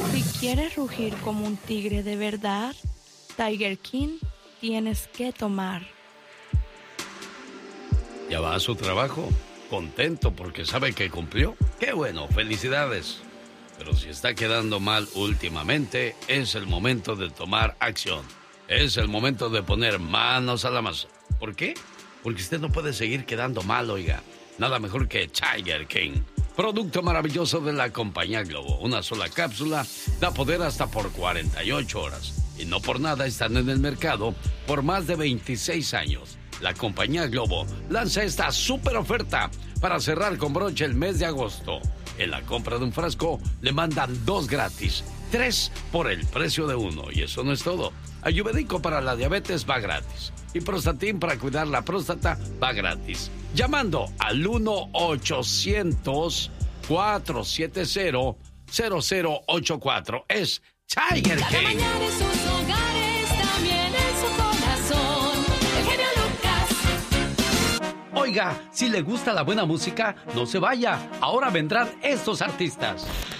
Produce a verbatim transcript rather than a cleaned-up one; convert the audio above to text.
Si quieres rugir como un tigre de verdad, Tiger King tienes que tomar. Ya va a su trabajo, contento porque sabe que cumplió. ¡Qué bueno! ¡Felicidades! Pero si está quedando mal últimamente, es el momento de tomar acción. Es el momento de poner manos a la masa. ¿Por qué? Porque usted no puede seguir quedando mal, oiga. Nada mejor que Tiger King. Producto maravilloso de la compañía Globo. Una sola cápsula da poder hasta por cuarenta y ocho horas. Y no por nada están en el mercado por más de veintiséis años. La compañía Globo lanza esta súper oferta para cerrar con broche el mes de agosto. En la compra de un frasco le mandan dos gratis, tres por el precio de uno. Y eso no es todo. Ayurvédico para la diabetes va gratis. Y Prostatin para cuidar la próstata va gratis. Llamando al uno ochocientos, cuatrocientos setenta, cero cero ocho cuatro. Es Tiger King. Cada mañana en sus hogares, también en su corazón. El genio Lucas. Oiga, si le gusta la buena música, no se vaya. Ahora vendrán estos artistas.